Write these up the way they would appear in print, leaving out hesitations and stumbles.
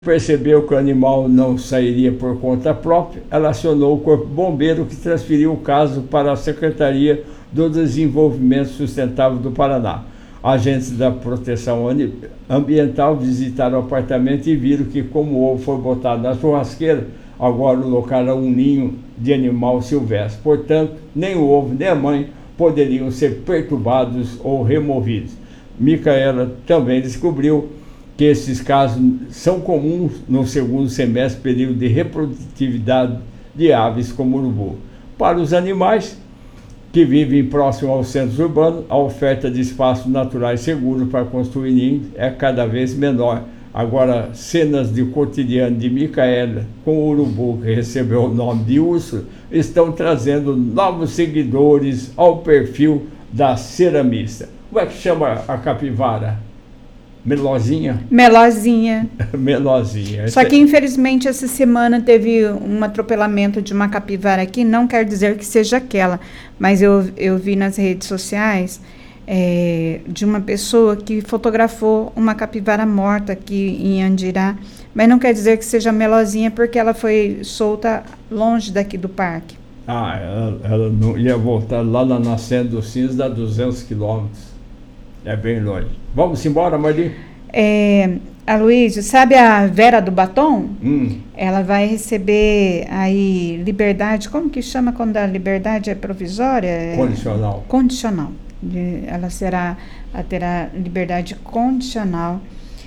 Percebeu que o animal não sairia por conta própria, ela acionou o Corpo Bombeiro, que transferiu o caso para a Secretaria do Desenvolvimento Sustentável do Paraná. Agentes da Proteção Ambiental visitaram o apartamento e viram que, como o ovo foi botado na churrasqueira, agora o local era um ninho de animal silvestre. Portanto, nem o ovo nem a mãe poderiam ser perturbados ou removidos. Micaela também descobriu que esses casos são comuns no segundo semestre, período de reprodutividade de aves como urubu. Para os animais que vivem próximo aos centros urbanos, a oferta de espaços naturais seguros para construir ninhos é cada vez menor. Agora, cenas de cotidiano de Micaela com o urubu, que recebeu o nome de urso, estão trazendo novos seguidores ao perfil da ceramista. Como é que chama a capivara? Melosinha? Melosinha. Melosinha. Só que, infelizmente, essa semana teve um atropelamento de uma capivara aqui. Não quer dizer que seja aquela, mas eu vi nas redes sociais de uma pessoa que fotografou uma capivara morta aqui em Andirá. Mas não quer dizer que seja Melosinha, porque ela foi solta longe daqui do parque. Ela não ia voltar lá na Nascente dos Sinos, dá 200 quilômetros. É bem longe. Vamos embora, Marli? Aloysio, sabe a Vera do Batom? Ela vai receber aí liberdade, como que chama quando a liberdade é provisória? Condicional. Condicional. Ela terá liberdade condicional.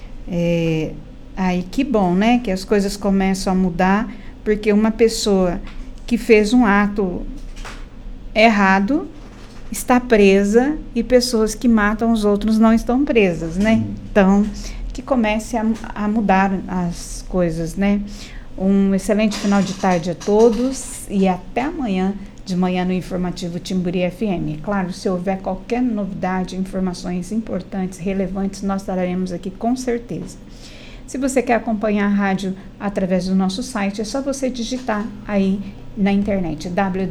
Aí que bom, né? Que as coisas começam a mudar, porque uma pessoa que fez um ato errado está presa e pessoas que matam os outros não estão presas, né? Então, que comece a mudar as coisas, né? Um excelente final de tarde a todos e até amanhã de manhã no Informativo Timburi FM. Claro, se houver qualquer novidade, informações importantes, relevantes, nós estaremos aqui com certeza. Se você quer acompanhar a rádio através do nosso site, é só você digitar aí na internet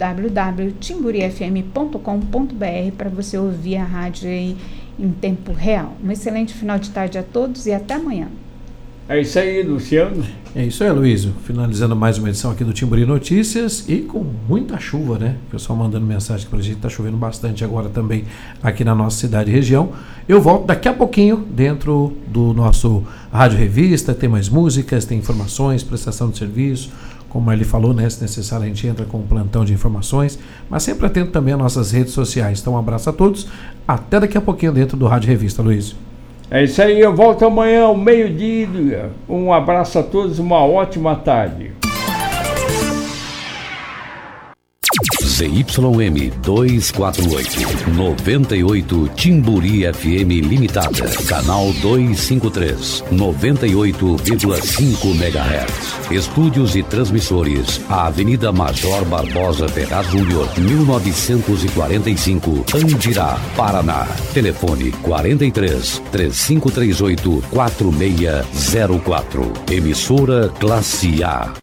www.timburifm.com.br para você ouvir a rádio aí em tempo real. Um excelente final de tarde a todos e até amanhã. É isso aí, Luciano. É isso aí, Aloysio. Finalizando mais uma edição aqui do Timburi Notícias e com muita chuva, né? O pessoal mandando mensagem pra gente, tá chovendo bastante agora também aqui na nossa cidade e região. Eu volto daqui a pouquinho dentro do nosso Rádio Revista, tem mais músicas, tem informações, prestação de serviço. Como ele falou, né, se necessário a gente entra com um plantão de informações, mas sempre atento também às nossas redes sociais. Então um abraço a todos, até daqui a pouquinho dentro do Rádio Revista, Aloysio. É isso aí, eu volto amanhã ao meio-dia. Um abraço a todos, uma ótima tarde. ZYM 248, 98 Timburi FM Limitada, canal 253, 98,5 MHz. Estúdios e transmissores, a Avenida Major Barbosa Ferraz Júnior, 1945, Andirá, Paraná. Telefone 43 3538 4604. Emissora Classe A.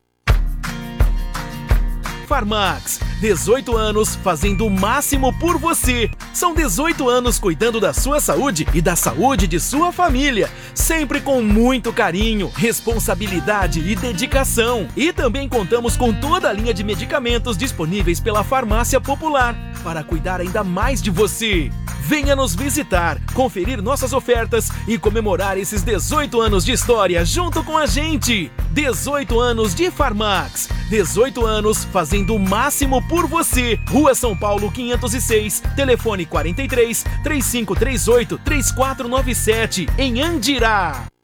Farmax, 18 anos fazendo o máximo por você. São 18 anos cuidando da sua saúde e da saúde de sua família, sempre com muito carinho, responsabilidade e dedicação. E também contamos com toda a linha de medicamentos disponíveis pela Farmácia Popular, para cuidar ainda mais de você. Venha nos visitar, conferir nossas ofertas e comemorar esses 18 anos de história junto com a gente. 18 anos de Farmax. 18 anos fazendo o máximo por você. Rua São Paulo 506, telefone 43 3538 3497, em Andirá.